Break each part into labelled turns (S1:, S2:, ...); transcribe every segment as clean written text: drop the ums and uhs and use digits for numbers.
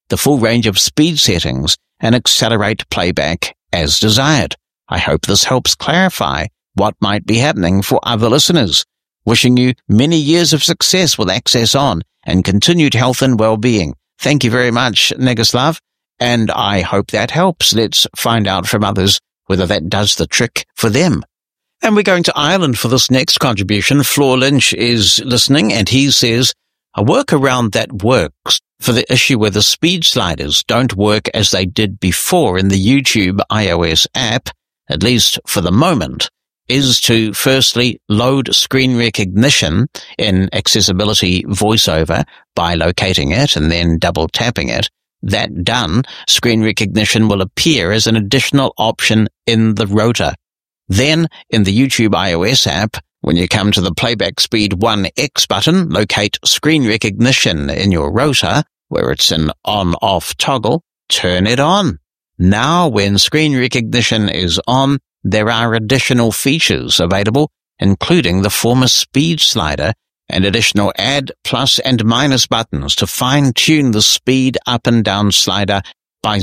S1: the full range of speed settings and accelerate playback as desired. I hope this helps clarify what might be happening for other listeners. Wishing you many years of success with Access On and continued health and well-being. Thank you very much, Negoslav, and I hope that helps. Let's find out from others whether that does the trick for them. And we're going to Ireland for this next contribution. Flor Lynch is listening, and he says, a workaround that works for the issue where the speed sliders don't work as they did before in the YouTube iOS app, at least for the moment, is to firstly load screen recognition in Accessibility VoiceOver by locating it and then double tapping it. That done, screen recognition will appear as an additional option in the rotor. Then, in the YouTube iOS app, when you come to the playback speed 1x button, locate screen recognition in your rotor, where it's an on-off toggle, turn it on. Now, when screen recognition is on, there are additional features available, including the former speed slider and additional add, plus, and minus buttons to fine-tune the speed up and down slider by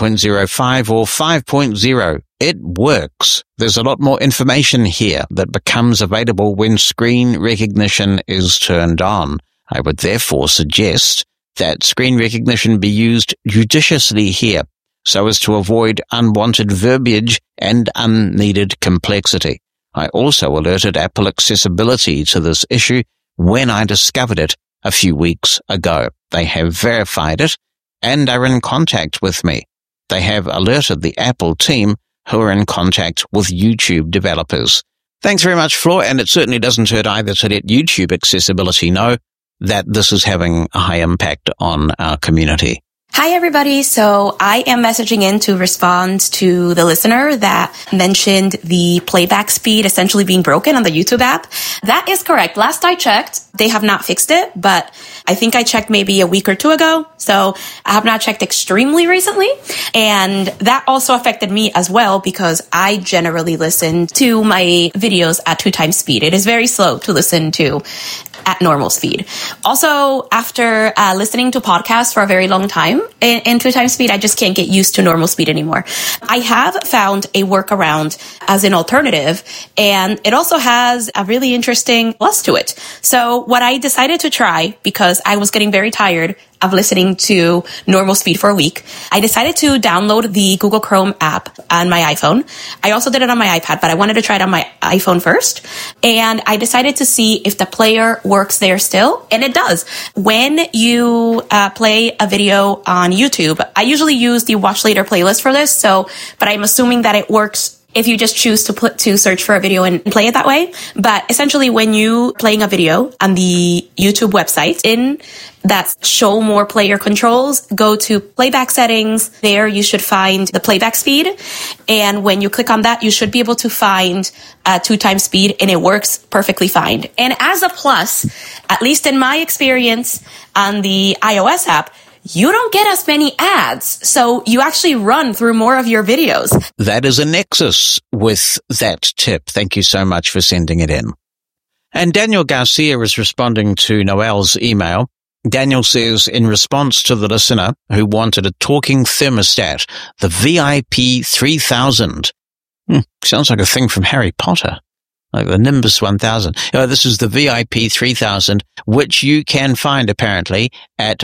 S1: 0.05 or 5.0. It works. There's a lot more information here that becomes available when screen recognition is turned on. I would therefore suggest that screen recognition be used judiciously here, so as to avoid unwanted verbiage and unneeded complexity. I also alerted Apple Accessibility to this issue when I discovered it a few weeks ago. They have verified it and are in contact with me. They have alerted the Apple team who are in contact with YouTube developers. Thanks very much, Flor, and it certainly doesn't hurt either to let YouTube Accessibility know that this is having a high impact on our community.
S2: Hi, everybody. So I am messaging in to respond to the listener that mentioned the playback speed essentially being broken on the YouTube app. That is correct. Last I checked, they have not fixed it, but I think I checked maybe a week or two ago. So I have not checked extremely recently. And that also affected me as well because I generally listen to my videos at 2x speed. It is very slow to listen to at normal speed. Also, after listening to podcasts for a very long time in 2x speed, I just can't get used to normal speed anymore. I have found a workaround as an alternative, and it also has a really interesting plus to it. So what I decided to try, because I was getting very tired of listening to normal speed for a week, I decided to download the Google Chrome app on my iPhone. I also did it on my iPad, but I wanted to try it on my iPhone first. And I decided to see if the player works there still. And it does. When you play a video on YouTube, I usually use the Watch Later playlist for this. But I'm assuming that it works if you just choose to search for a video and play it that way. But essentially, when you playing a video on the YouTube website, in that show more player controls, go to playback settings. There you should find the playback speed. And when you click on that, you should be able to find 2x speed, and it works perfectly fine. And as a plus, at least in my experience on the iOS app, you don't get as many ads, so you actually run through more of your videos.
S1: That is a nexus with that tip. Thank you so much for sending it in. And Daniel Garcia is responding to Noel's email. Daniel says, in response to the listener who wanted a talking thermostat, the VIP 3000. Sounds like a thing from Harry Potter. Like the Nimbus 1000. This is the VIP 3000, which you can find apparently at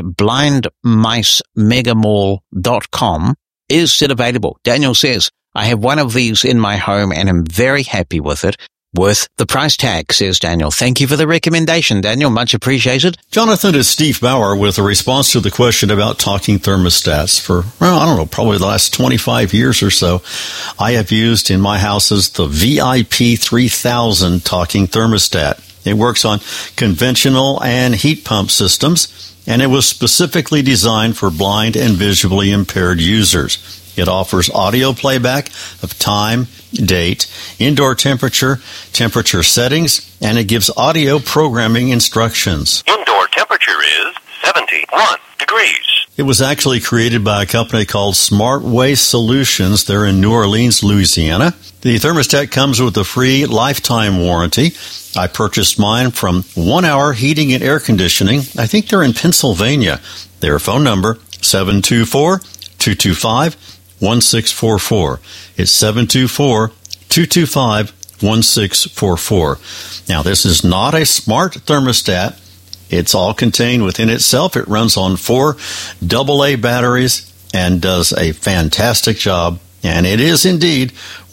S1: blindmicemegamall.com, is still available. Daniel says, I have one of these in my home and am very happy with it. Worth the price tag, says Daniel. Thank you for the recommendation, Daniel. Much appreciated.
S3: Jonathan is Steve Bauer with a response to the question about talking thermostats. For, probably the last 25 years or so, I have used in my houses the VIP 3000 talking thermostat. It works on conventional and heat pump systems, and it was specifically designed for blind and visually impaired users. It offers audio playback of time, date, indoor temperature, temperature settings, and it gives audio programming instructions.
S4: Indoor temperature is 71 degrees.
S3: It was actually created by a company called Smart Waste Solutions. They're in New Orleans, Louisiana. The thermostat comes with a free lifetime warranty. I purchased mine from 1 Hour Heating and Air Conditioning. I think they're in Pennsylvania. Their phone number, 724-225-1644. It's 724-225-1644. Now, this is not a smart thermostat. It's all contained within itself. It runs on 4 AA batteries and does a fantastic job. And it is indeed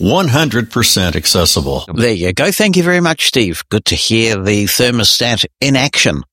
S3: 100% accessible.
S1: There you go. Thank you very much, Steve. Good to hear the thermostat in action.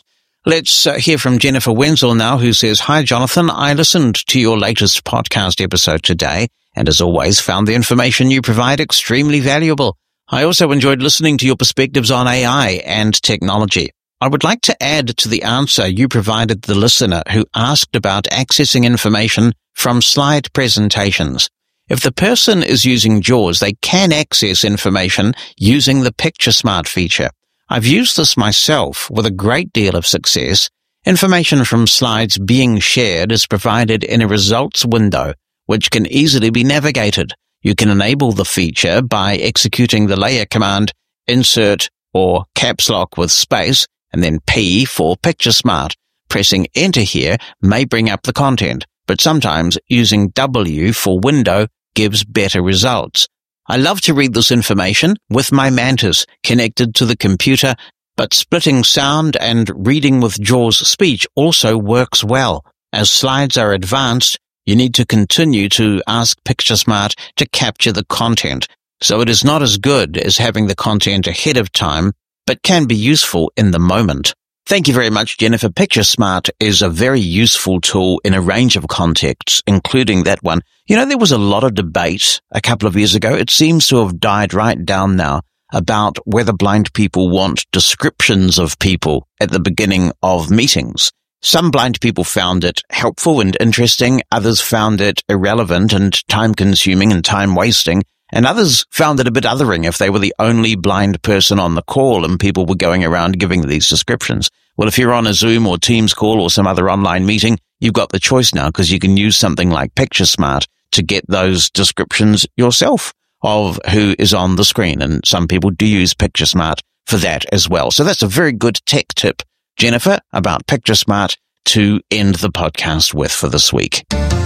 S1: Let's hear from Jennifer Wenzel now, who says, "Hi, Jonathan. I listened to your latest podcast episode today, and as always, found the information you provide extremely valuable. I also enjoyed listening to your perspectives on AI and technology. I would like to add to the answer you provided the listener who asked about accessing information from slide presentations. If the person is using JAWS, they can access information using the Picture Smart feature. I've used this myself with a great deal of success. Information from slides being shared is provided in a results window, which can easily be navigated. You can enable the feature by executing the layer command, insert or caps lock with space, and then P for Picture Smart. Pressing enter here may bring up the content, but sometimes using W for window gives better results. I love to read this information with my Mantis connected to the computer, but splitting sound and reading with JAWS speech also works well. As slides are advanced, you need to continue to ask Picture Smart to capture the content, so it is not as good as having the content ahead of time, but can be useful in the moment. Thank you very much, Jennifer. Picture Smart is a very useful tool in a range of contexts, including that one. You know, there was a lot of debate a couple of years ago. It seems to have died right down now about whether blind people want descriptions of people at the beginning of meetings. Some blind people found it helpful and interesting. Others found it irrelevant and time-consuming and time-wasting. And others found it a bit othering if they were the only blind person on the call and people were going around giving these descriptions. Well, if you're on a Zoom or Teams call or some other online meeting, you've got the choice now because you can use something like Picture Smart to get those descriptions yourself of who is on the screen. And some people do use Picture Smart for that as well. So that's a very good tech tip, Jennifer, about Picture Smart to end the podcast with for this week.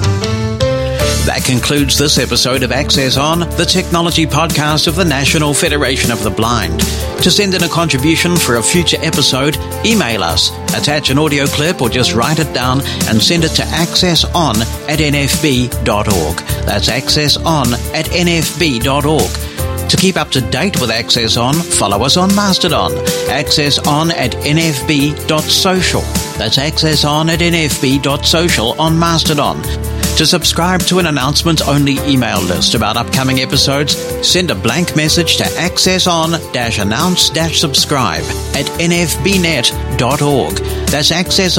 S1: That concludes this episode of Access On, the technology podcast of the National Federation of the Blind. To send in a contribution for a future episode, email us, attach an audio clip or just write it down and send it to accesson@nfb.org. That's accesson@nfb.org. To keep up to date with Access On, follow us on Mastodon, accesson@nfb.social. That's accesson@nfb.social on Mastodon. To subscribe to an announcement-only email list about upcoming episodes, send a blank message to accesson-announce-subscribe@nfbnet.org. That's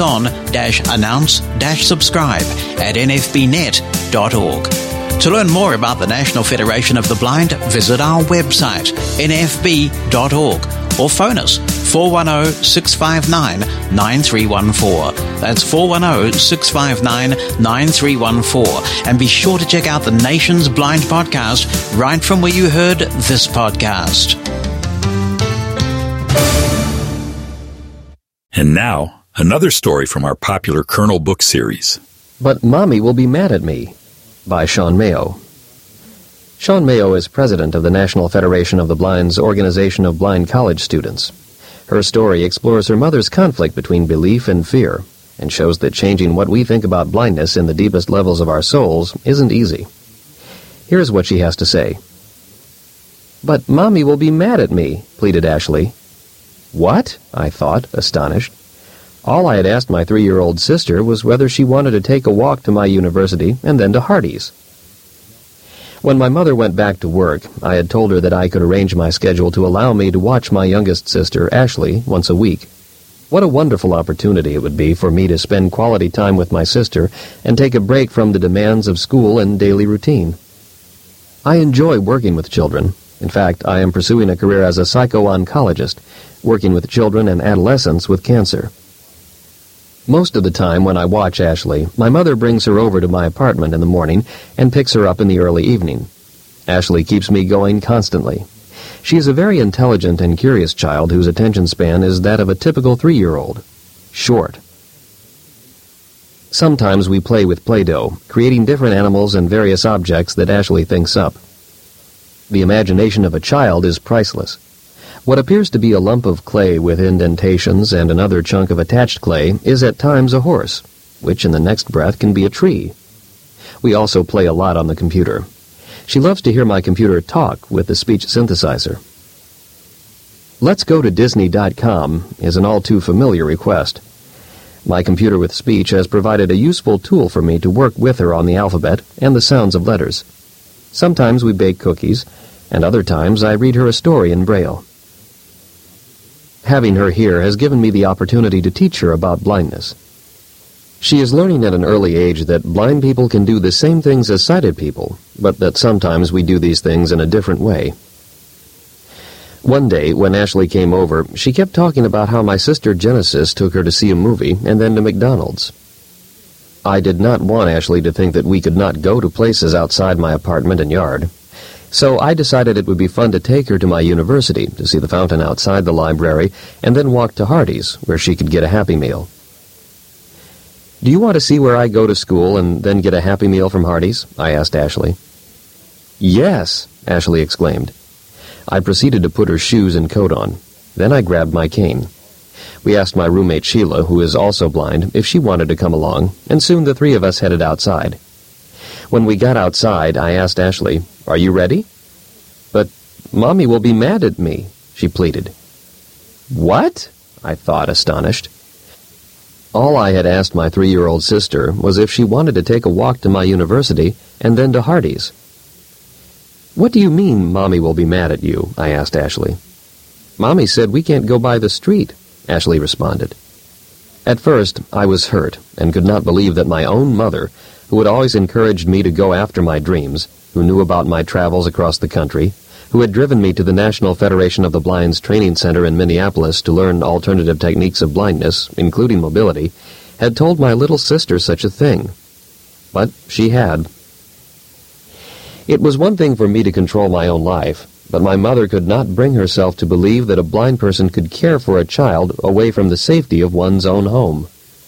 S1: accesson-announce-subscribe@nfbnet.org. To learn more about the National Federation of the Blind, visit our website, nfb.org, or phone us, 410-659-9314. That's 410-659-9314. And be sure to check out the Nation's Blind Podcast right from where you heard this podcast.
S5: And now, another story from our popular Colonel book series.
S6: But Mommy Will Be Mad at Me, by Sean Mayo. Sean Mayo is president of the National Federation of the Blind's Organization of Blind College Students. Her story explores her mother's conflict between belief and fear, and shows that changing what we think about blindness in the deepest levels of our souls isn't easy. Here's what she has to say. "But Mommy will be mad at me," pleaded Ashley. "What?" I thought, astonished. All I had asked my 3-year-old sister was whether she wanted to take a walk to my university and then to Hardee's. When my mother went back to work, I had told her that I could arrange my schedule to allow me to watch my youngest sister, Ashley, once a week. What a wonderful opportunity it would be for me to spend quality time with my sister and take a break from the demands of school and daily routine. I enjoy working with children. In fact, I am pursuing a career as a psycho-oncologist, working with children and adolescents with cancer. Most of the time when I watch Ashley, my mother brings her over to my apartment in the morning and picks her up in the early evening. Ashley keeps me going constantly. She is a very intelligent and curious child whose attention span is that of a typical 3-year-old. Short. Sometimes we play with Play-Doh, creating different animals and various objects that Ashley thinks up. The imagination of a child is priceless. What appears to be a lump of clay with indentations and another chunk of attached clay is at times a horse, which in the next breath can be a tree. We also play a lot on the computer. She loves to hear my computer talk with the speech synthesizer. Let's go to Disney.com is an all-too-familiar request. My computer with speech has provided a useful tool for me to work with her on the alphabet and the sounds of letters. Sometimes we bake cookies, and other times I read her a story in Braille. Having her here has given me the opportunity to teach her about blindness. She is learning at an early age that blind people can do the same things as sighted people, but that sometimes we do these things in a different way. One day, when Ashley came over, she kept talking about how my sister Genesis took her to see a movie and then to McDonald's. I did not want Ashley to think that we could not go to places outside my apartment and yard. So I decided it would be fun to take her to my university to see the fountain outside the library and then walk to Hardee's, where she could get a Happy Meal. "Do you want to see where I go to school and then get a Happy Meal from Hardee's?" I asked Ashley. "Yes," Ashley exclaimed. I proceeded to put her shoes and coat on. Then I grabbed my cane. We asked my roommate Sheila, who is also blind, if she wanted to come along, and soon the three of us headed outside. When we got outside, I asked Ashley, "Are you ready?" "But Mommy will be mad at me," she pleaded. "What?" I thought, astonished. All I had asked my 3-year-old sister was if she wanted to take a walk to my university and then to Hardee's. "What do you mean, Mommy will be mad at you?" I asked Ashley. "Mommy said we can't go by the street," Ashley responded. At first, I was hurt and could not believe that my own mother, who had always encouraged me to go after my dreams, who knew about my travels across the country, who had driven me to the National Federation of the Blind's training center in Minneapolis to learn alternative techniques of blindness, including mobility, had told my little sister such a thing. But she had. It was one thing for me to control my own life, but my mother could not bring herself to believe that a blind person could care for a child away from the safety of one's own home.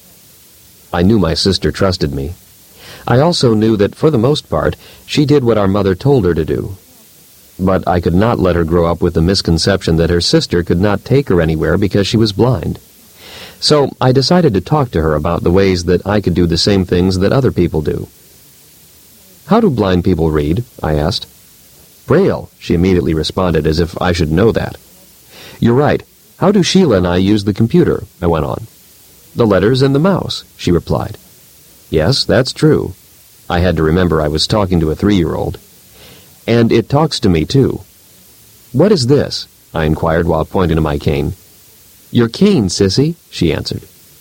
S6: I knew my sister trusted me. I also knew that, for the most part, she did what our mother told her to do. But I could not let her grow up with the misconception that her sister could not take her anywhere because she was blind. So I decided to talk to her about the ways that I could do the same things that other people do. "How do blind people read?" I asked. "Braille," she immediately responded, as if I should know that. "You're right. How do Sheila and I use the computer?" I went on. "The letters and the mouse," she replied. "Yes, that's true." I had to remember I was talking to a 3-year-old. "And it talks to me, too." "What is this?" I inquired while pointing to my cane. "Your cane, sissy," she answered.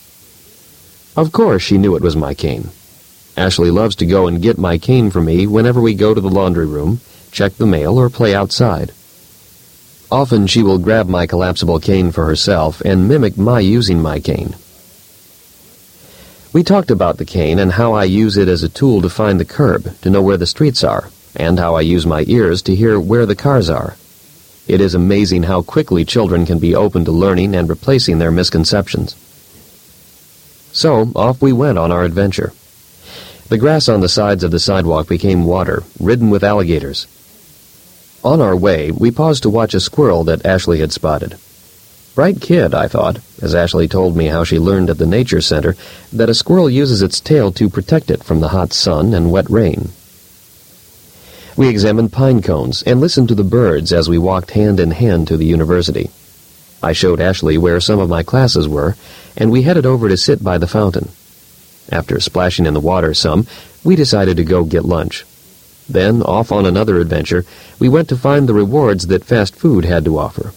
S6: Of course she knew it was my cane. Ashley loves to go and get my cane for me whenever we go to the laundry room, check the mail, or play outside. Often she will grab my collapsible cane for herself and mimic my using my cane. We talked about the cane and how I use it as a tool to find the curb, to know where the streets are, and how I use my ears to hear where the cars are. It is amazing how quickly children can be open to learning and replacing their misconceptions. So off we went on our adventure. The grass on the sides of the sidewalk became water, ridden with alligators. On our way, we paused to watch a squirrel that Ashley had spotted. Bright kid, I thought, as Ashley told me how she learned at the Nature Center that a squirrel uses its tail to protect it from the hot sun and wet rain. We examined pine cones and listened to the birds as we walked hand in hand to the university. I showed Ashley where some of my classes were, and we headed over to sit by the fountain. After splashing in the water some, we decided to go get lunch. Then, off on another adventure, we went to find the rewards that fast food had to offer.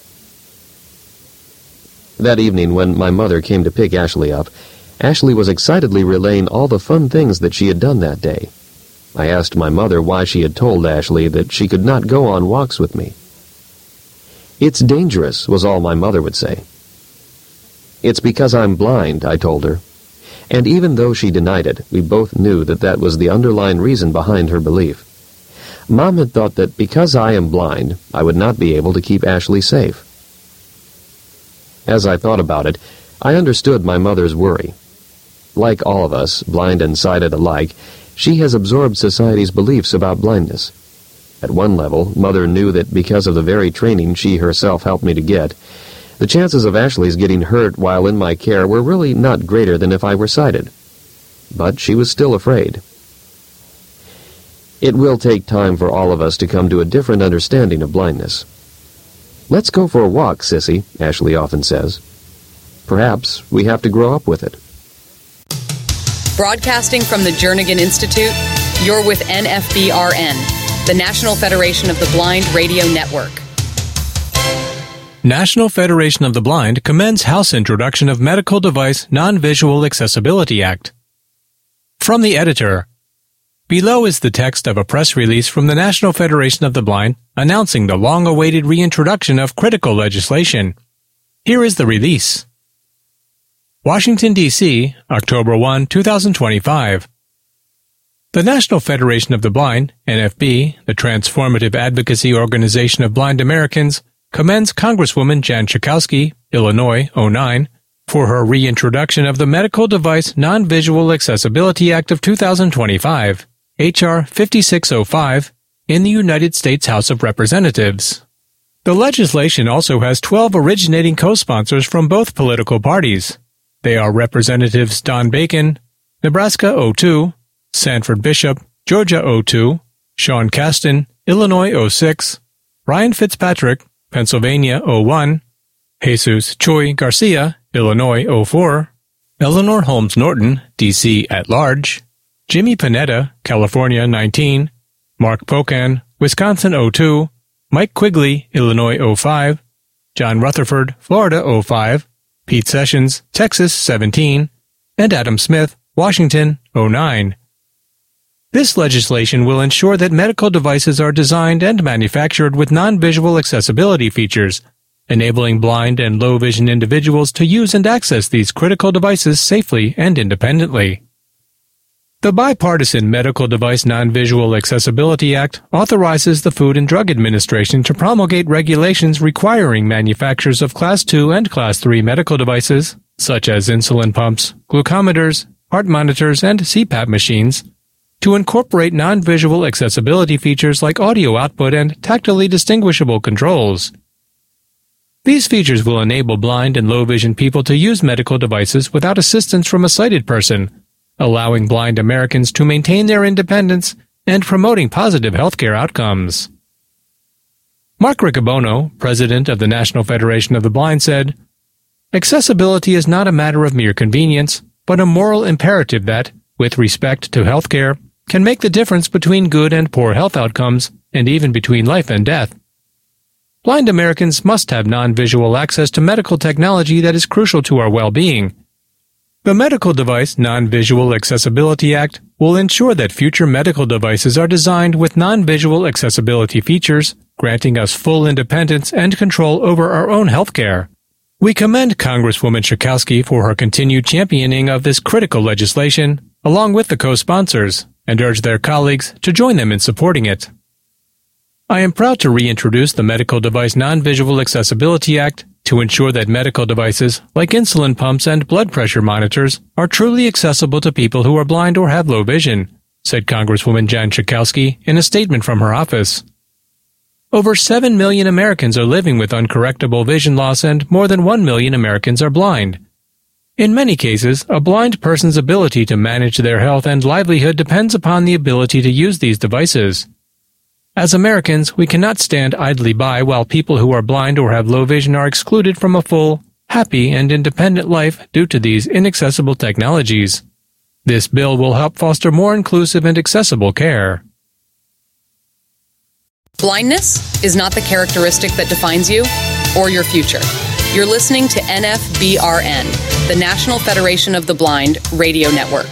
S6: That evening, when my mother came to pick Ashley up, Ashley was excitedly relaying all the fun things that she had done that day. I asked my mother why she had told Ashley that she could not go on walks with me. "It's dangerous," was all my mother would say. "It's because I'm blind," I told her. And even though she denied it, we both knew that that was the underlying reason behind her belief. Mom had thought that because I am blind, I would not be able to keep Ashley safe. As I thought about it, I understood my mother's worry. Like all of us, blind and sighted alike, she has absorbed society's beliefs about blindness. At one level, Mother knew that because of the very training she herself helped me to get, the chances of Ashley's getting hurt while in my care were really not greater than if I were sighted. But she was still afraid. It will take time for all of us to come to a different understanding of blindness. "Let's go for a walk, Sissy," Ashley often says. Perhaps we have to grow up with it.
S7: Broadcasting from the Jernigan Institute, you're with NFBRN, the National Federation of the Blind Radio Network.
S8: National Federation of the Blind commends House introduction of Medical Device Non-Visual Accessibility Act. From the editor. Below is the text of a press release from the National Federation of the Blind announcing the long-awaited reintroduction of critical legislation. Here is the release. Washington, D.C., October 1, 2025. The National Federation of the Blind, NFB, the transformative advocacy organization of blind Americans, commends Congresswoman Jan Schakowsky, Illinois, 09, for her reintroduction of the Medical Device Non-Visual Accessibility Act of 2025, H.R. 5605, in the United States House of Representatives. The legislation also has 12 originating co-sponsors from both political parties. They are Representatives Don Bacon, Nebraska 02, Sanford Bishop, Georgia 02, Sean Casten, Illinois 06, Ryan Fitzpatrick, Pennsylvania 01, Jesus Choi Garcia, Illinois 04, Eleanor Holmes Norton, D.C. at large, Jimmy Panetta, California 19, Mark Pocan, Wisconsin 02, Mike Quigley, Illinois 05, John Rutherford, Florida 05, Pete Sessions, Texas 17, and Adam Smith, Washington 09. This legislation will ensure that medical devices are designed and manufactured with non-visual accessibility features, enabling blind and low-vision individuals to use and access these critical devices safely and independently. The Bipartisan Medical Device Non-Visual Accessibility Act authorizes the Food and Drug Administration to promulgate regulations requiring manufacturers of Class II and Class III medical devices, such as insulin pumps, glucometers, heart monitors, and CPAP machines, to incorporate non-visual accessibility features like audio output and tactily distinguishable controls. These features will enable blind and low-vision people to use medical devices without assistance from a sighted person, allowing blind Americans to maintain their independence and promoting positive healthcare outcomes. Mark Riccobono, president of the National Federation of the Blind, said, "Accessibility is not a matter of mere convenience, but a moral imperative that, with respect to healthcare, can make the difference between good and poor health outcomes, and even between life and death. Blind Americans must have non-visual access to medical technology that is crucial to our well-being. The Medical Device Non-Visual Accessibility Act will ensure that future medical devices are designed with non-visual accessibility features, granting us full independence and control over our own healthcare. We commend Congresswoman Schakowsky for her continued championing of this critical legislation, along with the co-sponsors, and urge their colleagues to join them in supporting it. I am proud to reintroduce the Medical Device Non-Visual Accessibility Act to ensure that medical devices, like insulin pumps and blood pressure monitors, are truly accessible to people who are blind or have low vision, said Congresswoman Jan Schakowsky in a statement from her office. Over 7 million Americans are living with uncorrectable vision loss and more than 1 million Americans are blind. In many cases, a blind person's ability to manage their health and livelihood depends upon the ability to use these devices. As Americans, we cannot stand idly by while people who are blind or have low vision are excluded from a full, happy, and independent life due to these inaccessible technologies. This bill will help foster more inclusive and accessible care.
S7: Blindness is not the characteristic that defines you or your future. You're listening to NFBRN, the National Federation of the Blind Radio Network.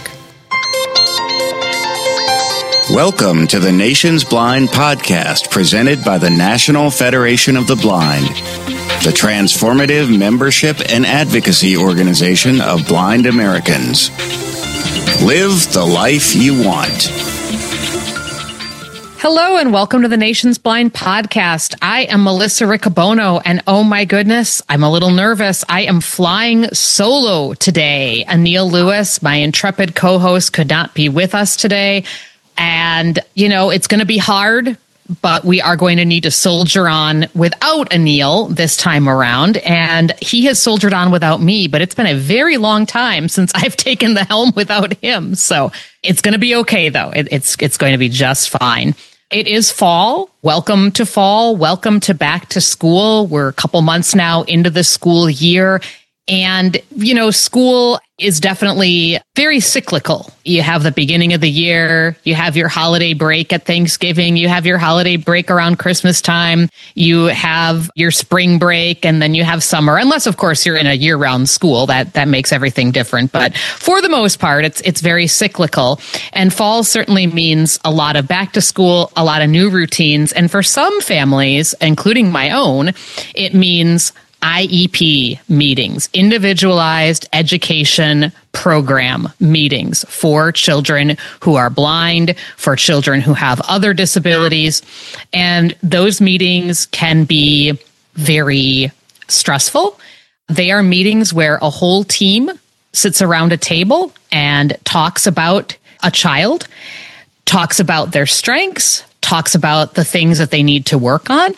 S9: Welcome to the Nation's Blind Podcast, presented by the National Federation of the Blind, the transformative membership and advocacy organization of blind Americans. Live the life you want.
S10: Hello and welcome to the Nation's Blind Podcast. I am Melissa Riccobono, and oh my goodness, I'm a little nervous. I am flying solo today. Anil Lewis, my intrepid co-host, could not be with us today. And, you know, it's going to be hard, but we are going to need to soldier on without Anil this time around. And he has soldiered on without me, but it's been a very long time since I've taken the helm without him. So it's going to be okay, though. It's going to be just fine. It is fall. Welcome to fall. Welcome to back to school. We're a couple months now into the school year. And, you know, school is definitely very cyclical. You have the beginning of the year, you have your holiday break at Thanksgiving, you have your holiday break around Christmas time, you have your spring break, and then you have summer. Unless, of course, you're in a year-round school, that makes everything different. But for the most part, it's very cyclical. And fall certainly means a lot of back to school, a lot of new routines. And for some families, including my own, it means IEP meetings, individualized education program meetings for children who are blind, for children who have other disabilities. And those meetings can be very stressful. They are meetings where a whole team sits around a table and talks about a child, talks about their strengths, talks about the things that they need to work on,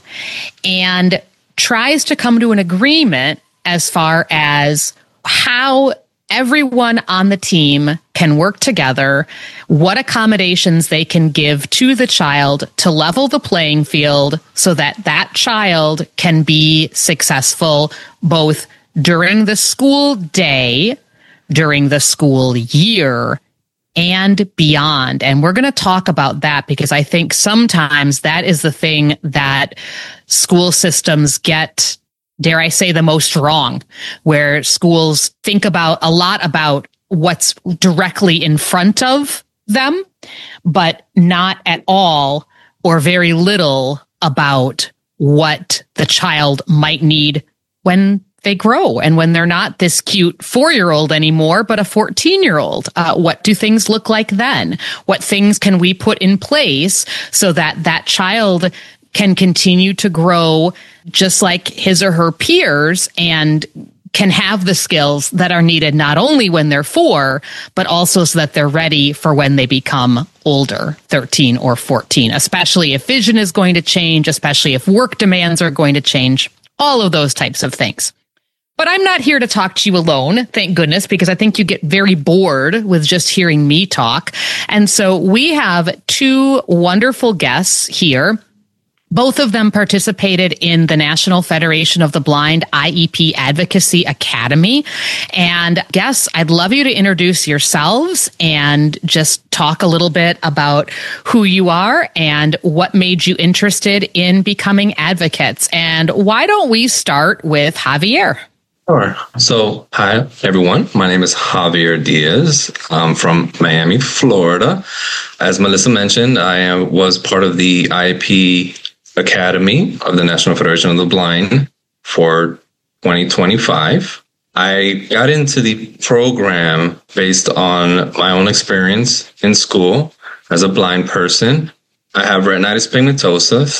S10: and tries to come to an agreement as far as how everyone on the team can work together, what accommodations they can give to the child to level the playing field so that that child can be successful both during the school day, during the school year, and beyond. And we're going to talk about that because I think sometimes that is the thing that school systems get, dare I say, the most wrong, where schools think about a lot about what's directly in front of them, but not at all or very little about what the child might need when they grow and when they're not this cute 4-year-old anymore, but a 14-year-old. What do things look like then? What things can we put in place so that that child can continue to grow just like his or her peers and can have the skills that are needed not only when they're 4, but also so that they're ready for when they become older, 13 or 14, especially if vision is going to change, especially if work demands are going to change, all of those types of things. But I'm not here to talk to you alone, thank goodness, because I think you get very bored with just hearing me talk. And so we have 2 wonderful guests here. Both of them participated in the National Federation of the Blind IEP Advocacy Academy. And guests, I'd love you to introduce yourselves and just talk a little bit about who you are and what made you interested in becoming advocates. And why don't we start with Javier?
S11: Sure. So, hi, everyone. My name is Javier Diaz. I'm from Miami, Florida. As Melissa mentioned, I was part of the IEP Academy of the National Federation of the Blind for 2025. I got into the program based on my own experience in school as a blind person. I have retinitis pigmentosa.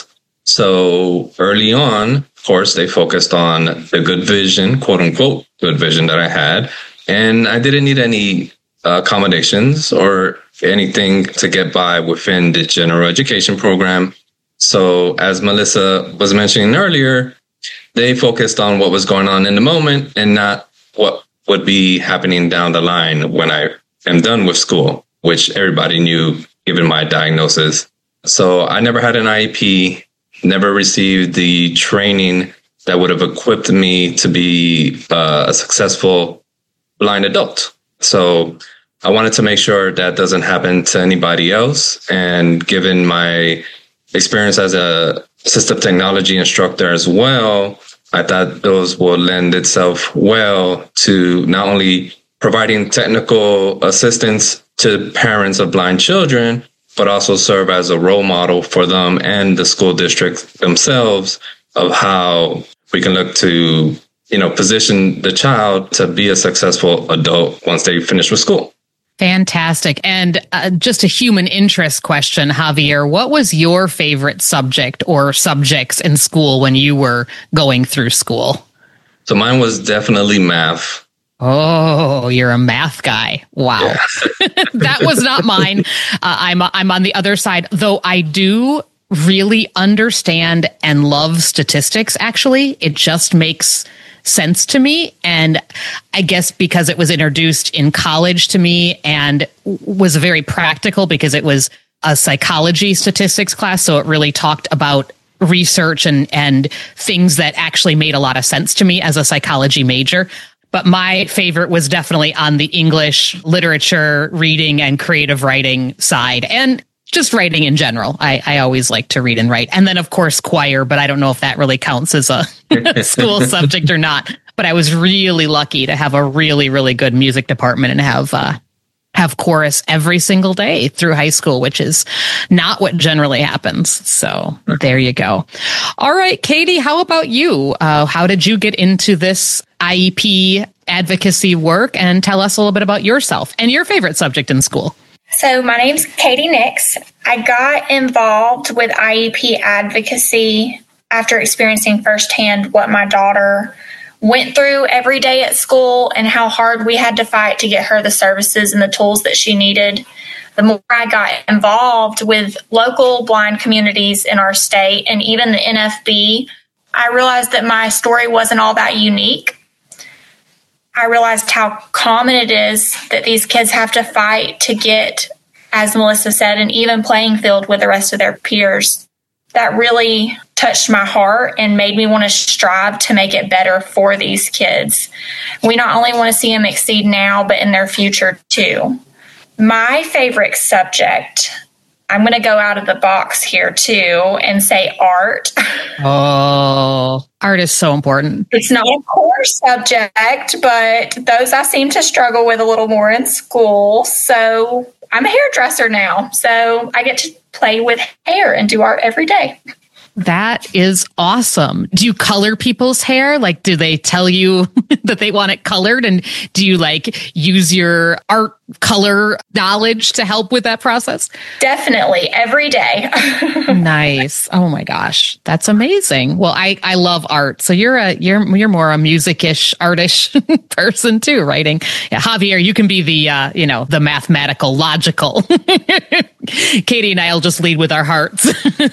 S11: So early on, of course, they focused on the good vision, quote unquote, good vision that I had. And I didn't need any accommodations or anything to get by within the general education program. So as Melissa was mentioning earlier, they focused on what was going on in the moment and not what would be happening down the line when I am done with school, which everybody knew given my diagnosis. So I never had an IEP. Never received the training that would have equipped me to be a successful blind adult. So I wanted to make sure that doesn't happen to anybody else. And given my experience as a assistive technology instructor as well, I thought those will lend itself well to not only providing technical assistance to parents of blind children, but also serve as a role model for them and the school districts themselves of how we can look to, position the child to be a successful adult once they finish with school.
S10: Fantastic. And just a human interest question, Javier, what was your favorite subject or subjects in school when you were going through school?
S11: So mine was definitely math.
S10: Oh, you're a math guy. Wow. Yeah. That was not mine. I'm on the other side, though I do really understand and love statistics, actually. It just makes sense to me. And I guess because it was introduced in college to me and was very practical because it was a psychology statistics class. So it really talked about research and things that actually made a lot of sense to me as a psychology major. But my favorite was definitely on the English literature, reading, and creative writing side, and just writing in general. I always like to read and write. And then, of course, choir, but I don't know if that really counts as a school subject or not. But I was really lucky to have a really, really good music department and have chorus every single day through high school, which is not what generally happens. So there you go. All right, Katie, how about you? How did you get into this IEP advocacy work? And tell us a little bit about yourself and your favorite subject in school.
S12: So my name's Katie Nix. I got involved with IEP advocacy after experiencing firsthand what my daughter went through every day at school and how hard we had to fight to get her the services and the tools that she needed. The more I got involved with local blind communities in our state and even the NFB, I realized that my story wasn't all that unique. I realized how common it is that these kids have to fight to get, as Melissa said, an even playing field with the rest of their peers. That really touched my heart and made me want to strive to make it better for these kids. We not only want to see them exceed now, but in their future too. My favorite subject, I'm going to go out of the box here too and say art.
S10: Oh, art is so important.
S12: It's not a core subject, but those I seem to struggle with a little more in school. So I'm a hairdresser now, so I get to play with hair and do art every day.
S10: That is awesome. Do you color people's hair? Like, do they tell you that they want it colored? And do you use your art color knowledge to help with that process?
S12: Definitely. Every day.
S10: Nice. Oh my gosh. That's amazing. Well, I love art. So you're more a music-ish, artish person too, writing. Yeah, Javier, you can be the mathematical, logical. Katie and I'll just lead with our hearts.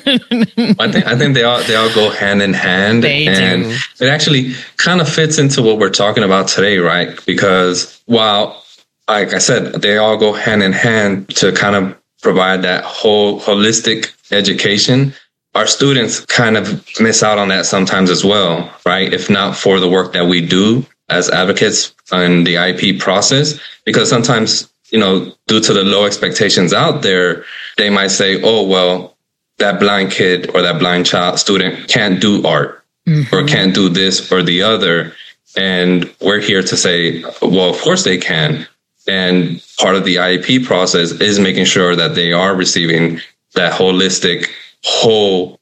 S11: I think they all go hand in hand.
S10: They
S11: and
S10: do.
S11: It actually kind of fits into what we're talking about today, right? Because while, like I said, they all go hand in hand to kind of provide that whole holistic education, our students kind of miss out on that sometimes as well, right? If not for the work that we do as advocates in the IEP process, because sometimes, due to the low expectations out there, they might say, oh, well, that blind kid or that blind child student can't do art or can't do this or the other. And we're here to say, well, of course they can. And part of the IEP process is making sure that they are receiving that holistic, whole,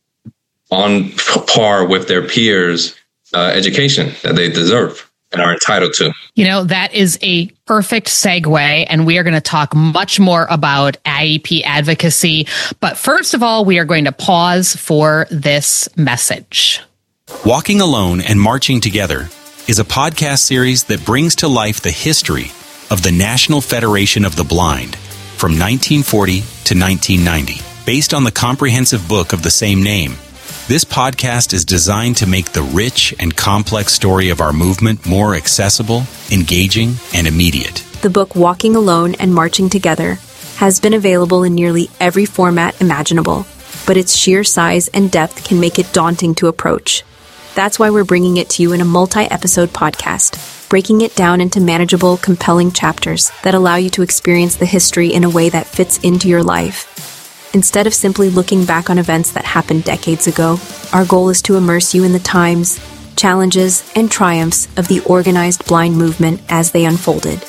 S11: on par with their peers education that they deserve and are entitled to.
S10: That is a perfect segue, and we are going to talk much more about IEP advocacy. But first of all, we are going to pause for this message.
S13: Walking Alone and Marching Together is a podcast series that brings to life the history of the National Federation of the Blind from 1940 to 1990. Based on the comprehensive book of the same name, this podcast is designed to make the rich and complex story of our movement more accessible, engaging, and immediate.
S14: The book Walking Alone and Marching Together has been available in nearly every format imaginable, but its sheer size and depth can make it daunting to approach. That's why we're bringing it to you in a multi-episode podcast, breaking it down into manageable, compelling chapters that allow you to experience the history in a way that fits into your life. Instead of simply looking back on events that happened decades ago, our goal is to immerse you in the times, challenges, and triumphs of the organized blind movement as they unfolded.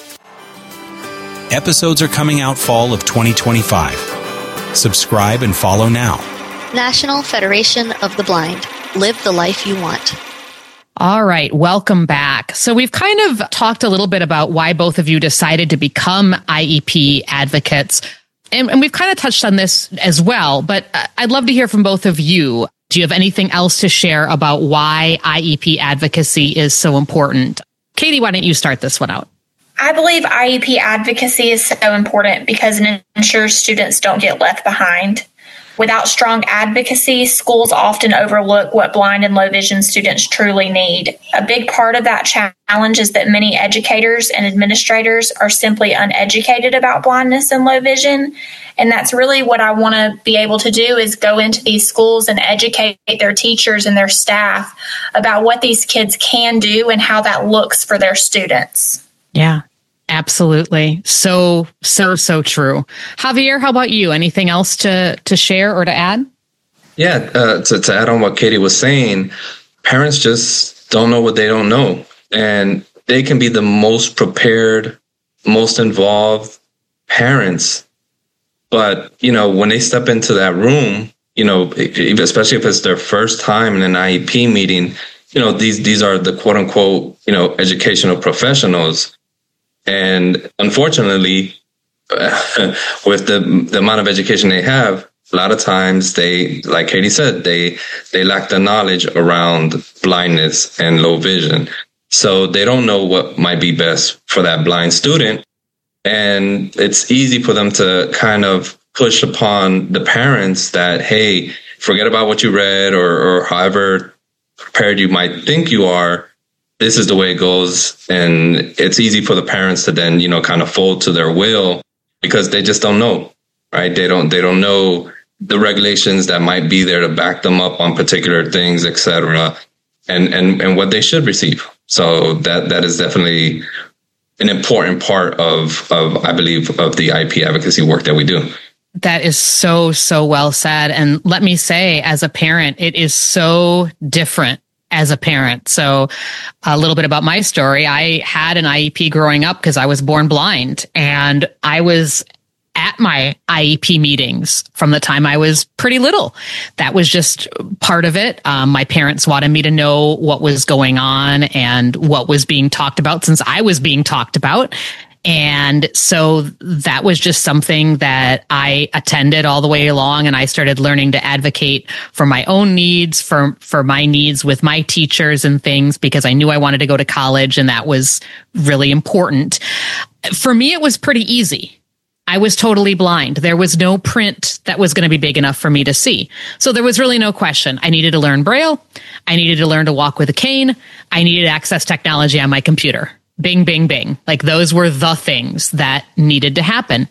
S13: Episodes are coming out fall of 2025. Subscribe and follow now.
S15: National Federation of the Blind. Live the life you want.
S10: All right. Welcome back. So we've kind of talked a little bit about why both of you decided to become IEP advocates. And we've kind of touched on this as well, but I'd love to hear from both of you. Do you have anything else to share about why IEP advocacy is so important? Katie, why don't you start this one out?
S12: I believe IEP advocacy is so important because it ensures students don't get left behind. Without strong advocacy, schools often overlook what blind and low vision students truly need. A big part of that challenge is that many educators and administrators are simply uneducated about blindness and low vision. And that's really what I want to be able to do, is go into these schools and educate their teachers and their staff about what these kids can do and how that looks for their students.
S10: Yeah. Absolutely. So true. Javier, how about you? Anything else to share or to add?
S11: Yeah, to add on what Katie was saying, parents just don't know what they don't know. And they can be the most prepared, most involved parents. But, when they step into that room, especially if it's their first time in an IEP meeting, these are the quote unquote, educational professionals. And unfortunately, with the amount of education they have, a lot of times they, like Katie said, they lack the knowledge around blindness and low vision. So they don't know what might be best for that blind student. And it's easy for them to kind of push upon the parents that, hey, forget about what you read or however prepared you might think you are. This is the way it goes. And it's easy for the parents to then, kind of fold to their will because they just don't know, right? They don't know the regulations that might be there to back them up on particular things, et cetera, and what they should receive. So that is definitely an important part of I believe, of the IEP advocacy work that we do.
S10: That is so well said. And let me say, as a parent, it is so different as a parent. So a little bit about my story. I had an IEP growing up because I was born blind, and I was at my IEP meetings from the time I was pretty little. That was just part of it. My parents wanted me to know what was going on and what was being talked about, since I was being talked about. And so that was just something that I attended all the way along, and I started learning to advocate for my own needs, for my needs with my teachers and things, because I knew I wanted to go to college, and that was really important. For me, it was pretty easy. I was totally blind. There was no print that was going to be big enough for me to see. So there was really no question. I needed to learn Braille. I needed to learn to walk with a cane. I needed to access technology on my computer. Bing, bing, bing. Like, those were the things that needed to happen.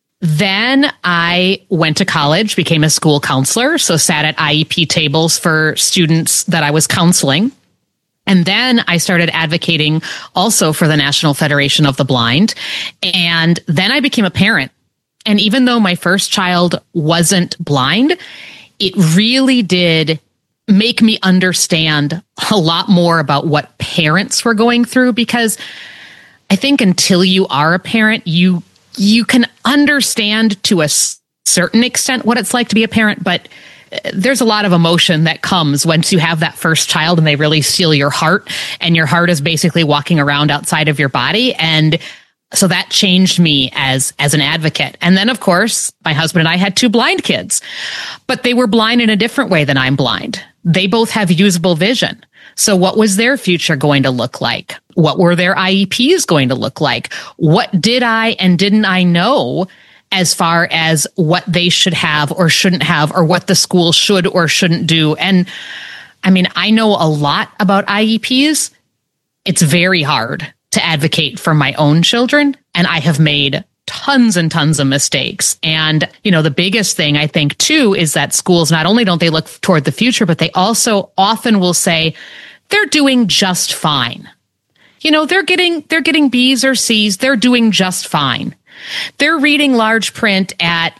S10: Then I went to college, became a school counselor, so sat at IEP tables for students that I was counseling. And then I started advocating also for the National Federation of the Blind. And then I became a parent. And even though my first child wasn't blind, it really did make me understand a lot more about what parents were going through, because I think until you are a parent, you can understand to a certain extent what it's like to be a parent, but there's a lot of emotion that comes once you have that first child and they really steal your heart, and your heart is basically walking around outside of your body. And so that changed me as an advocate. And then, of course, my husband and I had two blind kids, but they were blind in a different way than I'm blind. They both have usable vision. So what was their future going to look like? What were their IEPs going to look like? What did I and didn't I know as far as what they should have or shouldn't have, or what the school should or shouldn't do? And I mean, I know a lot about IEPs. It's very hard to advocate for my own children, and I have made tons and tons of mistakes. And, the biggest thing I think too is that schools, not only don't they look toward the future, but they also often will say they're doing just fine. They're getting B's or C's. They're doing just fine. They're reading large print at,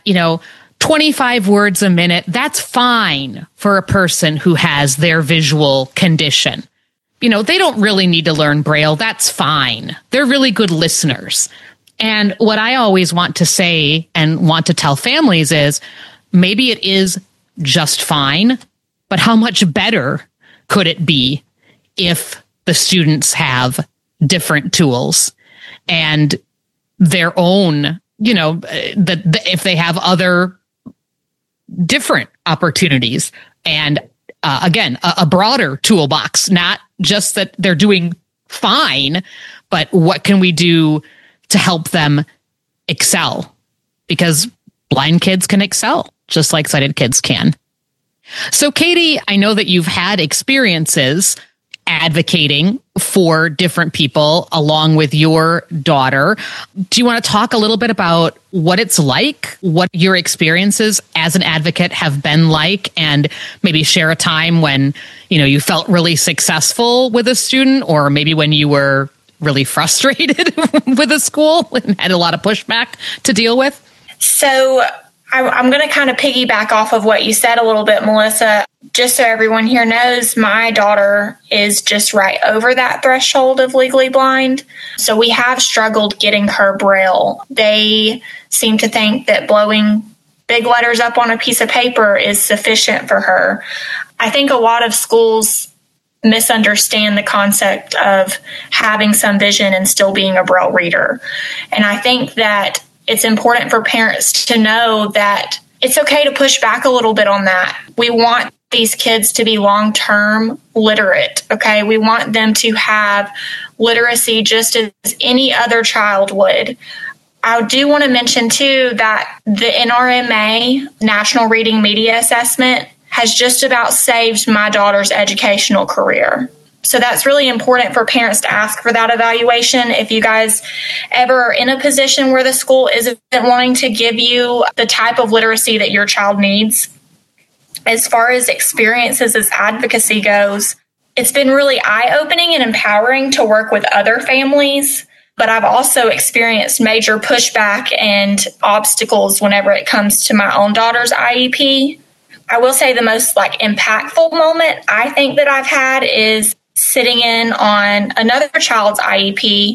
S10: 25 words a minute. That's fine for a person who has their visual condition. They don't really need to learn Braille. That's fine. They're really good listeners. And what I always want to say and want to tell families is, maybe it is just fine, but how much better could it be if the students have different tools and their own, if they have other different opportunities and again, a broader toolbox, not just that they're doing fine, but what can we do to help them excel? Because blind kids can excel just like sighted kids can. So, Katie, I know that you've had experiences advocating for different people along with your daughter. Do you want to talk a little bit about what it's like, what your experiences as an advocate have been like, and maybe share a time when, you felt really successful with a student, or maybe when you were really frustrated with a school and had a lot of pushback to deal with?
S12: So I'm going to kind of piggyback off of what you said a little bit, Melissa. Just so everyone here knows, my daughter is just right over that threshold of legally blind. So we have struggled getting her Braille. They seem to think that blowing big letters up on a piece of paper is sufficient for her. I think a lot of schools misunderstand the concept of having some vision and still being a Braille reader. And I think that it's important for parents to know that it's okay to push back a little bit on that. We want these kids to be long-term literate, okay? We want them to have literacy just as any other child would. I do want to mention, too, that the NRMA, National Reading Media Assessment, has just about saved my daughter's educational career. So that's really important for parents to ask for that evaluation. If you guys ever are in a position where the school isn't wanting to give you the type of literacy that your child needs, as far as experiences as advocacy goes, it's been really eye-opening and empowering to work with other families. But I've also experienced major pushback and obstacles whenever it comes to my own daughter's IEP. I will say the most impactful moment I think that I've had is sitting in on another child's IEP,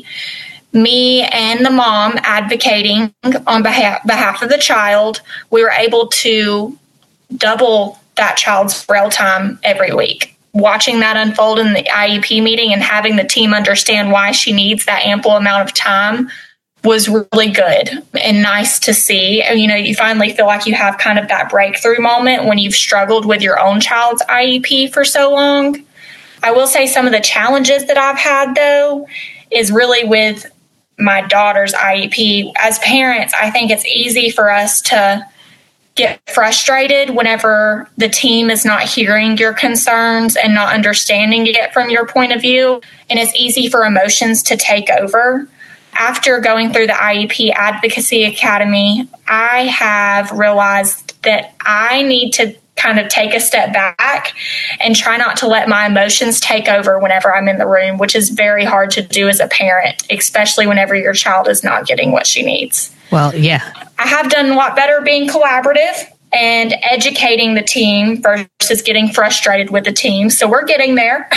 S12: me and the mom advocating on behalf of the child. We were able to double that child's Braille time every week. Watching that unfold in the IEP meeting and having the team understand why she needs that ample amount of time was really good and nice to see. You finally feel like you have kind of that breakthrough moment when you've struggled with your own child's IEP for so long. I will say some of the challenges that I've had, though, is really with my daughter's IEP. As parents, I think it's easy for us to get frustrated whenever the team is not hearing your concerns and not understanding it from your point of view. And it's easy for emotions to take over. After going through the IEP Advocacy Academy, I have realized that I need to kind of take a step back and try not to let my emotions take over whenever I'm in the room, which is very hard to do as a parent, especially whenever your child is not getting what she needs.
S10: Well, yeah.
S12: I have done a lot better being collaborative and educating the team versus getting frustrated with the team. So we're getting there.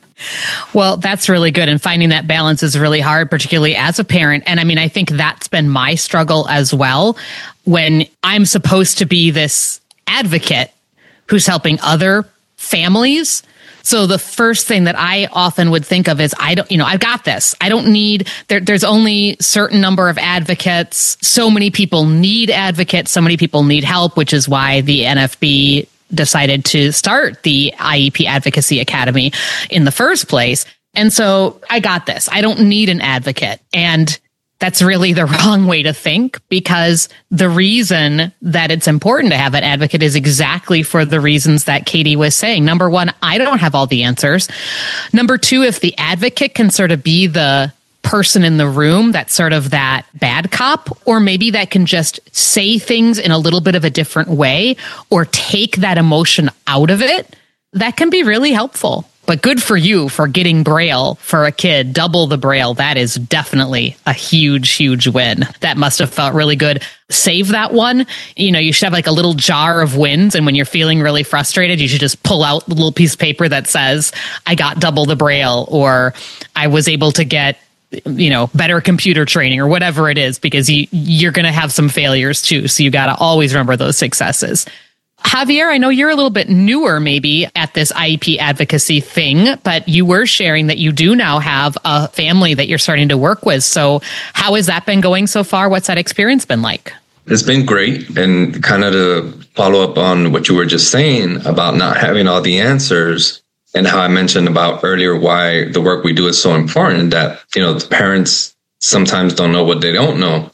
S10: Well, that's really good. And finding that balance is really hard, particularly as a parent. And I think that's been my struggle as well. When I'm supposed to be this advocate who's helping other families. So the first thing that I often would think of is, I've got this. I don't need, there's only a certain number of advocates. So many people need advocates. So many people need help, which is why the NFB decided to start the IEP Advocacy Academy in the first place. And so I got this. I don't need an advocate. And that's really the wrong way to think, because the reason that it's important to have an advocate is exactly for the reasons that Katie was saying. Number one, I don't have all the answers. Number two, if the advocate can sort of be the person in the room that's sort of that bad cop, or maybe that can just say things in a little bit of a different way or take that emotion out of it, that can be really helpful. But good for you for getting Braille for a kid, double the Braille. That is definitely a huge, huge win. That must have felt really good. Save that one. You should have a little jar of wins. And when you're feeling really frustrated, you should just pull out the little piece of paper that says, I got double the Braille, or I was able to get better computer training, or whatever it is, because you're going to have some failures too. So you got to always remember those successes. Javier, I know you're a little bit newer maybe at this IEP advocacy thing, but you were sharing that you do now have a family that you're starting to work with. So how has that been going so far? What's that experience been like?
S11: It's been great. And kind of to follow up on what you were just saying about not having all the answers and how I mentioned about earlier why the work we do is so important, that, the parents sometimes don't know what they don't know.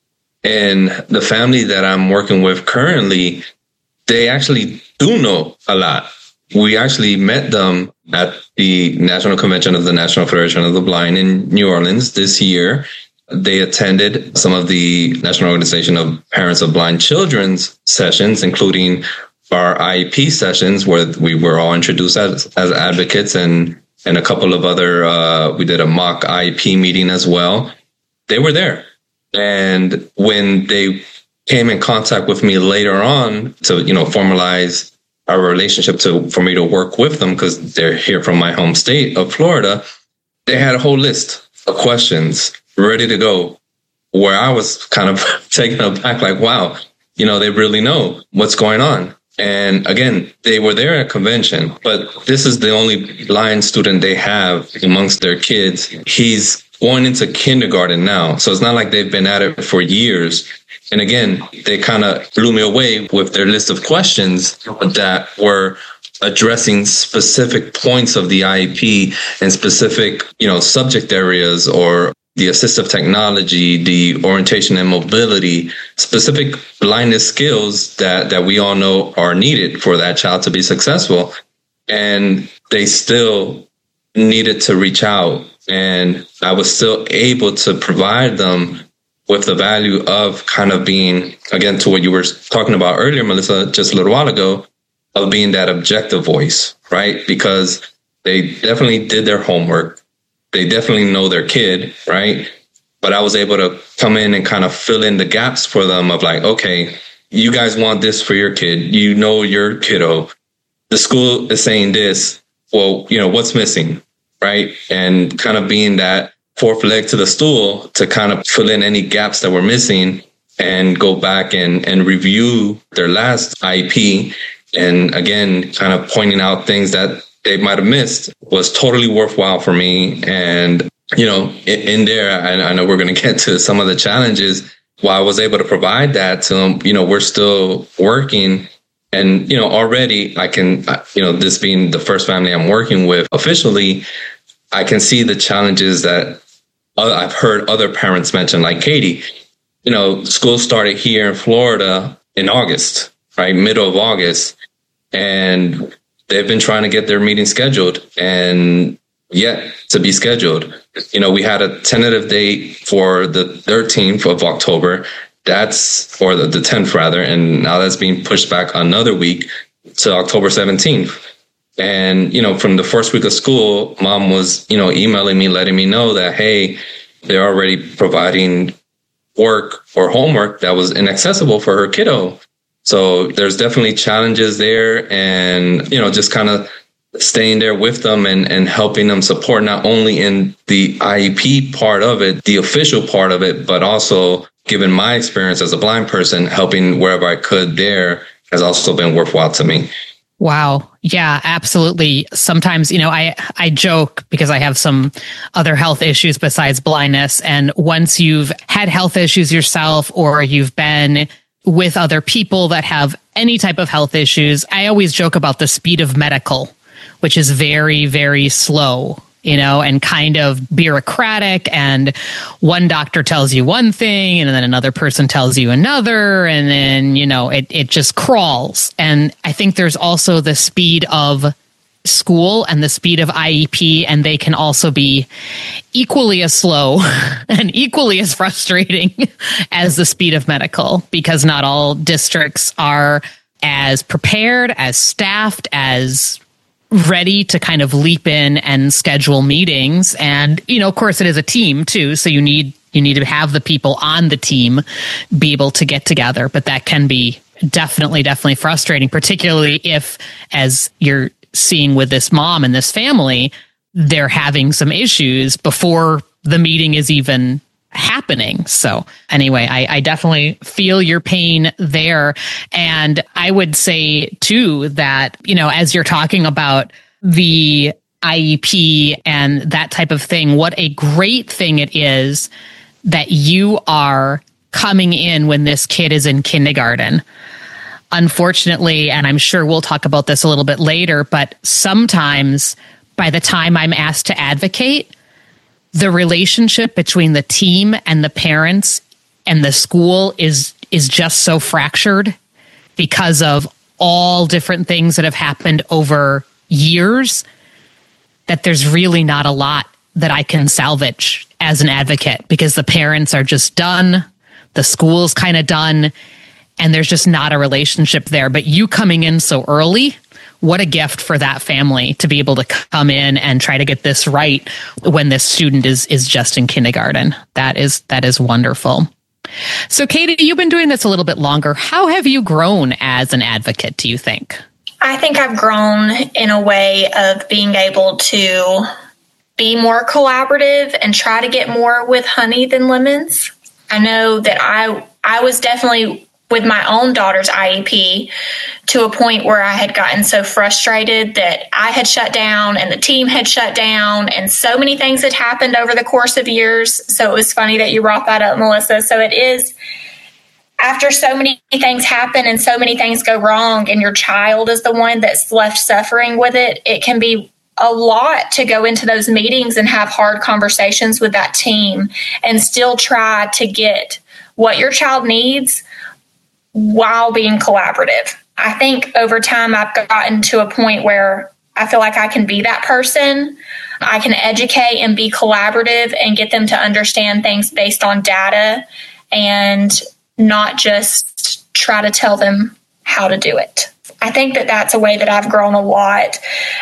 S11: And the family that I'm working with currently, they actually do know a lot. We actually met them at the National Convention of the National Federation of the Blind in New Orleans this year. They attended some of the National Organization of Parents of Blind Children's sessions, including our IEP sessions, where we were all introduced as advocates, and a couple of other, we did a mock IEP meeting as well. They were there. And when they came in contact with me later on to, formalize our relationship for me to work with them, because they're here from my home state of Florida, they had a whole list of questions ready to go, where I was kind of taken aback, like, wow, they really know what's going on. And again, they were there at convention, but this is the only blind student they have amongst their kids. He's going into kindergarten now. So it's not like they've been at it for years. And again, they kind of blew me away with their list of questions that were addressing specific points of the IEP and specific, subject areas, or the assistive technology, the orientation and mobility, specific blindness skills that we all know are needed for that child to be successful. And they still needed to reach out. And I was still able to provide them with the value of kind of being, again, to what you were talking about earlier, Melissa, just a little while ago, of being that objective voice, right? Because they definitely did their homework. They definitely know their kid, right? But I was able to come in and kind of fill in the gaps for them of like, okay, you guys want this for your kid. You know your kiddo. The school is saying this. Well, what's missing, right? And kind of being that fourth leg to the stool to kind of fill in any gaps that were missing and go back and review their last IEP. And again, kind of pointing out things that they might have missed was totally worthwhile for me. And, in there, I know we're going to get to some of the challenges. While I was able to provide that to them, we're still working. And, already I can, this being the first family I'm working with officially, I can see the challenges that I've heard other parents mention, like Katie. School started here in Florida in August, right? Middle of August. And they've been trying to get their meeting scheduled and yet to be scheduled. We had a tentative date for the 13th of October. Or the 10th rather. And now that's being pushed back another week to October 17th. And, from the first week of school, mom was, emailing me, letting me know that, hey, they're already providing work or homework that was inaccessible for her kiddo. So there's definitely challenges there, and, just kind of staying there with them and helping them support not only in the IEP part of it, the official part of it, but also given my experience as a blind person, helping wherever I could there has also been worthwhile to me.
S10: Wow. Yeah, absolutely. Sometimes, I joke because I have some other health issues besides blindness. And once you've had health issues yourself, or you've been with other people that have any type of health issues, I always joke about the speed of medical, which is very, very slow, and kind of bureaucratic. And one doctor tells you one thing, and then another person tells you another. And then, it just crawls. And I think there's also the speed of school and the speed of IEP, and they can also be equally as slow and equally as frustrating as the speed of medical, because not all districts are as prepared, as staffed, as ready to kind of leap in and schedule meetings. And, of course, it is a team too. So you need to have the people on the team be able to get together. But that can be definitely frustrating, particularly if, as you're seeing with this mom and this family, they're having some issues before the meeting is even happening. So anyway, I definitely feel your pain there. And I would say too that, as you're talking about the IEP and that type of thing, what a great thing it is that you are coming in when this kid is in kindergarten. Unfortunately, and I'm sure we'll talk about this a little bit later, but sometimes by the time I'm asked to advocate, the relationship between the team and the parents and the school is just so fractured because of all different things that have happened over years that there's really not a lot that I can salvage as an advocate, because the parents are just done, the school's kind of done, and there's just not a relationship there. But you coming in so early, what a gift for that family to be able to come in and try to get this right when this student is just in kindergarten. That is wonderful. So Katie, you've been doing this a little bit longer. How have you grown as an advocate, do you think?
S12: I think I've grown in a way of being able to be more collaborative and try to get more with honey than lemons. I know that I was definitely with my own daughter's IEP to a point where I had gotten so frustrated that I had shut down and the team had shut down and so many things had happened over the course of years. So it was funny that you brought that up, Melissa. So it is, after so many things happen and so many things go wrong and your child is the one that's left suffering with it, it can be a lot to go into those meetings and have hard conversations with that team and still try to get what your child needs while being collaborative. I think over time I've gotten to a point where I feel like I can be that person. I can educate and be collaborative and get them to understand things based on data and not just try to tell them how to do it. I think that that's a way that I've grown a lot.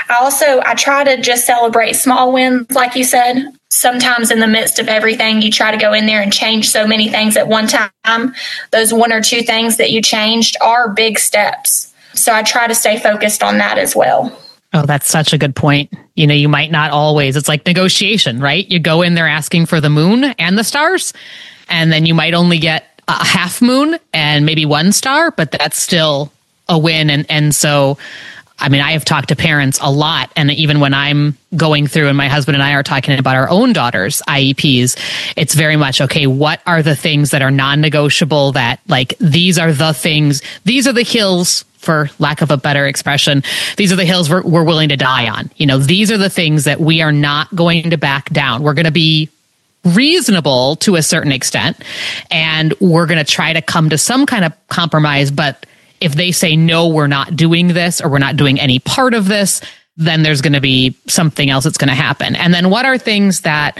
S12: I try to just celebrate small wins, like you said. Sometimes in the midst of everything, you try to go in there and change so many things at one time. Those one or two things that you changed are big steps. So I try to stay focused on that as well.
S10: Oh, that's such a good point. You might not always, it's like negotiation, right? You go in there asking for the moon and the stars, and then you might only get a half moon and maybe one star, but that's still a win. And so, I have talked to parents a lot, and even when I'm going through and my husband and I are talking about our own daughters' IEPs, it's very much, okay, what are the things that are non-negotiable, that like, these are the things, these are the hills, for lack of a better expression, these are the hills we're willing to die on. These are the things that we are not going to back down. We're going to be reasonable to a certain extent, and we're going to try to come to some kind of compromise, but if they say, no, we're not doing this, or we're not doing any part of this, then there's going to be something else that's going to happen. And then what are things that,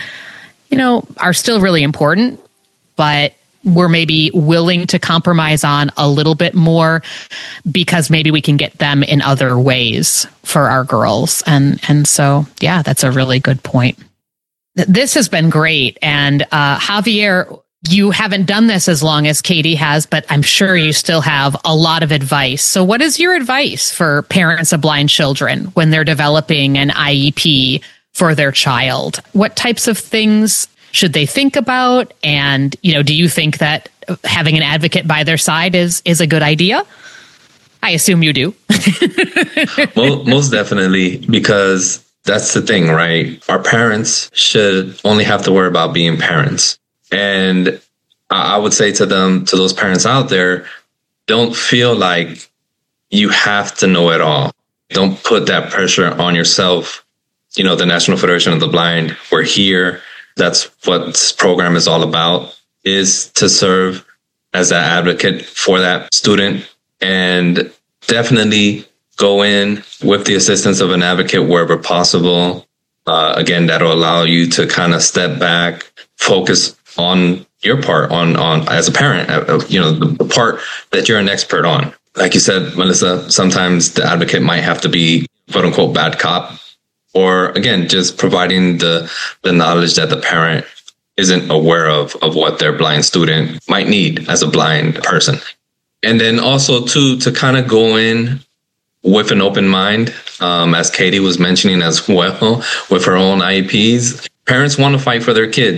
S10: are still really important, but we're maybe willing to compromise on a little bit more because maybe we can get them in other ways for our girls. And so, yeah, that's a really good point. This has been great. And Javier, you haven't done this as long as Katie has, but I'm sure you still have a lot of advice. So what is your advice for parents of blind children when they're developing an IEP for their child? What types of things should they think about? And, do you think that having an advocate by their side is a good idea? I assume you do.
S11: Well, most definitely, because that's the thing, right? Our parents should only have to worry about being parents. And I would say to those parents out there, don't feel like you have to know it all. Don't put that pressure on yourself. The National Federation of the Blind, we're here. That's what this program is all about, is to serve as an advocate for that student, and definitely go in with the assistance of an advocate wherever possible. Again, that'll allow you to kind of step back, focus on your part, on as a parent, the part that you're an expert on. Like you said, Melissa, sometimes the advocate might have to be quote unquote bad cop, or again, just providing the knowledge that the parent isn't aware of what their blind student might need as a blind person. And then also to kind of go in with an open mind, as Katie was mentioning as well, with her own IEPs. Parents want to fight for their kids.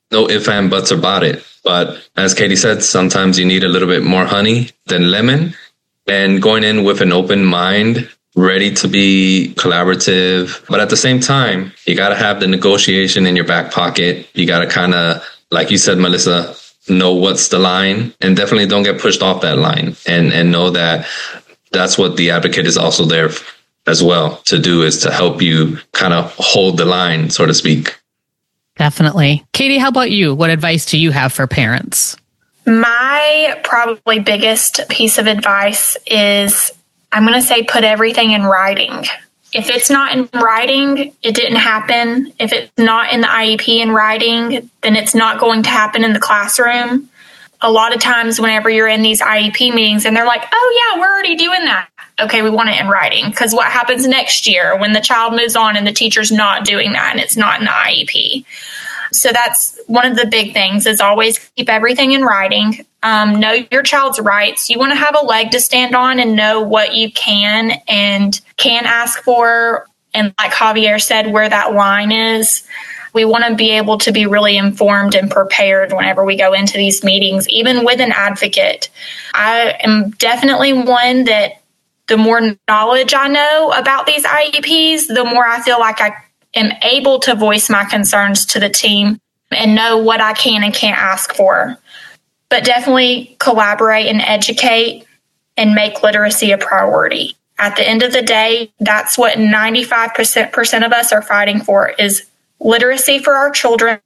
S11: no ifs and buts about it. But as Katie said, sometimes you need a little bit more honey than lemon, and going in with an open mind, ready to be collaborative. But at the same time, you got to have the negotiation in your back pocket. You got to kind of, like you said, Melissa, know what's the line, and definitely don't get pushed off that line, and know that that's what the advocate is also there as well to do, is to help you kind of hold the line, so to speak.
S10: Definitely. Katie, how about you? What advice do you have for parents?
S12: My probably biggest piece of advice is, I'm going to say, put everything in writing. If it's not in writing, it didn't happen. If it's not in the IEP in writing, then it's not going to happen in the classroom. A lot of times whenever you're in these IEP meetings and they're like, oh yeah, we're already doing that. Okay, we want it in writing, because what happens next year when the child moves on and the teacher's not doing that and it's not in the IEP? So that's one of the big things, is always keep everything in writing. Know your child's rights. You want to have a leg to stand on and know what you can and can ask for. And like Javier said, where that line is. We want to be able to be really informed and prepared whenever we go into these meetings, even with an advocate. I am definitely one that the more knowledge I know about these IEPs, the more I feel like I am able to voice my concerns to the team and know what I can and can't ask for. But definitely collaborate and educate and make literacy a priority. At the end of the day, that's what 95% of us are fighting for, is literacy for our children,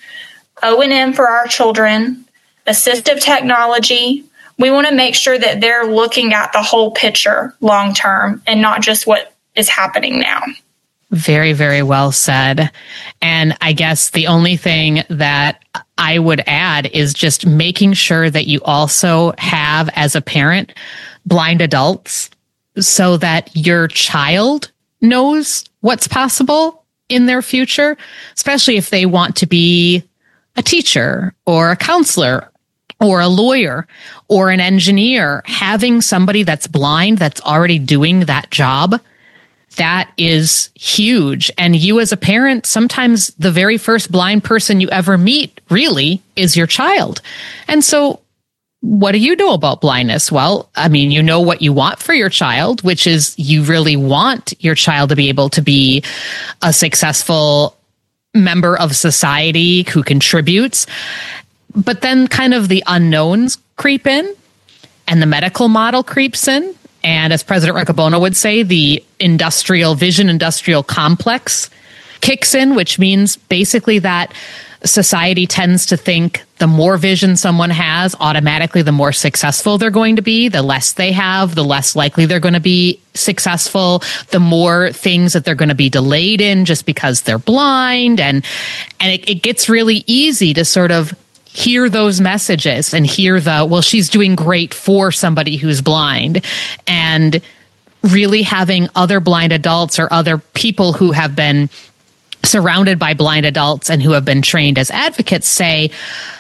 S12: O&M for our children, assistive technology. We want to make sure that they're looking at the whole picture long term and not just what is happening now.
S10: Very, very well said. And I guess the only thing that I would add is just making sure that you also have, as a parent, blind adults, so that your child knows what's possible in their future, especially if they want to be a teacher or a counselor or a lawyer or an engineer. Having somebody that's blind that's already doing that job, that is huge. And you as a parent, sometimes the very first blind person you ever meet really is your child. And so what do you know about blindness? Well, I mean, you know what you want for your child, which is you really want your child to be able to be a successful member of society who contributes. But then kind of the unknowns creep in and the medical model creeps in. And as President Riccobono would say, the vision industrial complex kicks in, which means basically that society tends to think the more vision someone has, automatically the more successful they're going to be. The less they have, the less likely they're going to be successful, the more things that they're going to be delayed in just because they're blind. And it gets really easy to sort of hear those messages and hear well, she's doing great for somebody who's blind. And really having other blind adults or other people who have been surrounded by blind adults and who have been trained as advocates say,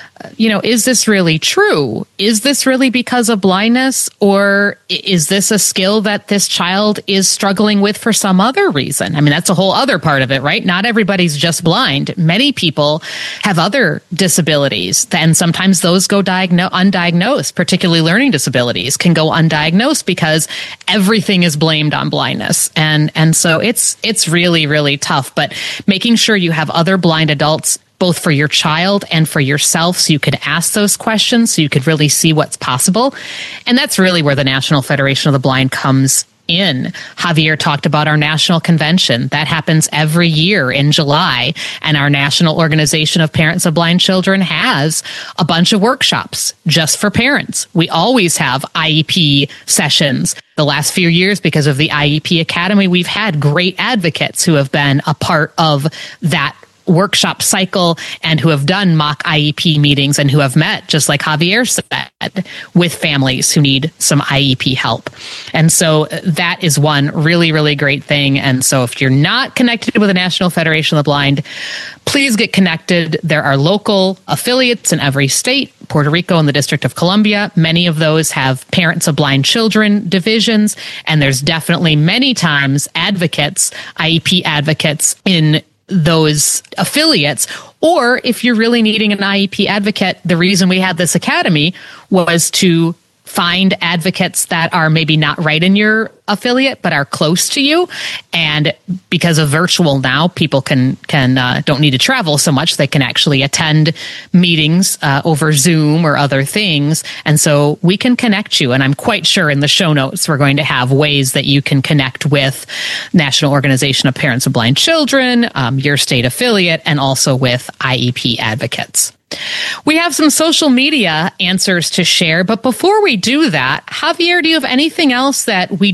S10: is this really true? Is this really because of blindness? Or is this a skill that this child is struggling with for some other reason? I mean, that's a whole other part of it, right? Not everybody's just blind. Many people have other disabilities, and sometimes those go undiagnosed, particularly learning disabilities can go undiagnosed because everything is blamed on blindness. And so it's really, really tough. But making sure you have other blind adults both for your child and for yourself, so you could ask those questions, so you could really see what's possible. And that's really where the National Federation of the Blind comes in. Javier talked about our national convention. That happens every year in July, and our National Organization of Parents of Blind Children has a bunch of workshops just for parents. We always have IEP sessions. The last few years, because of the IEP Academy, we've had great advocates who have been a part of that workshop cycle and who have done mock IEP meetings and who have met, just like Javier said, with families who need some IEP help. And so that is one really, really great thing. And so if you're not connected with the National Federation of the Blind, please get connected. There are local affiliates in every state, Puerto Rico and the District of Columbia. Many of those have parents of blind children divisions, and there's definitely many times advocates, IEP advocates in those affiliates. Or if you're really needing an IEP advocate, the reason we had this academy was to find advocates that are maybe not right in your affiliate, but are close to you. And because of virtual now, people can don't need to travel so much. They can actually attend meetings over Zoom or other things. And so we can connect you. And I'm quite sure in the show notes, we're going to have ways that you can connect with National Organization of Parents of Blind Children, your state affiliate, and also with IEP advocates. We have some social media answers to share, but before we do that, Javier, do you have anything else that we